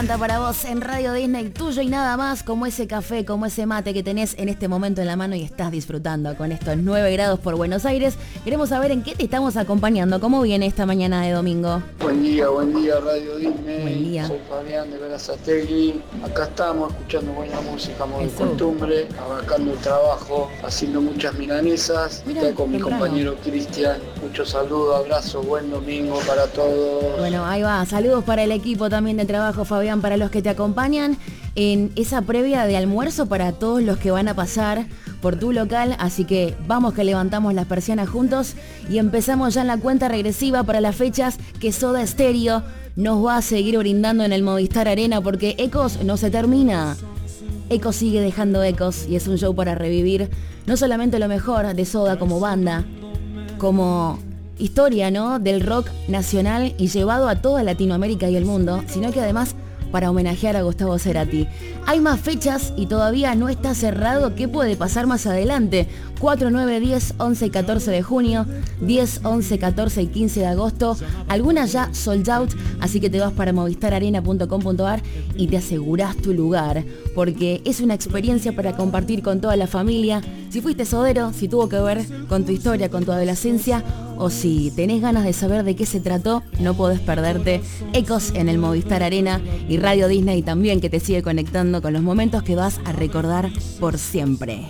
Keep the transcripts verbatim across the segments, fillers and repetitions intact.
Para vos en Radio Disney, tuyo y nada más, como ese café, como ese mate que tenés en este momento en la mano y estás disfrutando con estos nueve grados por Buenos Aires. Queremos saber en qué te estamos acompañando, cómo viene esta mañana de domingo. Buen día, buen día Radio Disney. Buen día. Soy Fabián de Berazategui. Acá estamos escuchando buena música, como de costumbre, abarcando el trabajo, haciendo muchas milanesas. Mirá, Estoy con mi temprano. compañero Cristian. Muchos saludos, abrazos, buen domingo para todos. Bueno, ahí va, saludos para el equipo también de trabajo, Fabián, para los que te acompañan en esa previa de almuerzo para todos los que van a pasar por tu local, así que vamos que levantamos las persianas juntos y empezamos ya en la cuenta regresiva para las fechas que Soda Stereo nos va a seguir brindando en el Movistar Arena, porque Ecos no se termina. Ecos sigue dejando ecos y es un show para revivir no solamente lo mejor de Soda como banda, como historia, ¿no?, del rock nacional y llevado a toda Latinoamérica y el mundo, sino que además para homenajear a Gustavo Cerati. Hay más fechas y todavía no está cerrado qué puede pasar más adelante. cuatro, nueve, diez, once y catorce de junio, diez, once, catorce y quince de agosto. Algunas ya sold out, así que te vas para movistar arena punto com punto a r y te asegurás tu lugar, porque es una experiencia para compartir con toda la familia. Si fuiste sodero, si tuvo que ver con tu historia, con tu adolescencia, o si tenés ganas de saber de qué se trató, no podés perderte Ecos en el Movistar Arena y Radio Disney también, que te sigue conectando con los momentos que vas a recordar por siempre.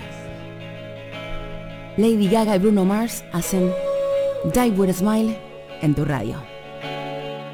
Lady Gaga y Bruno Mars hacen Die With A Smile en tu radio.